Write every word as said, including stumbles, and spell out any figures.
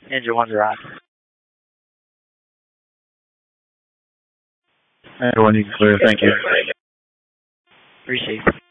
Engine one's around. Everyone, you can clear. Thank you. Appreciate it.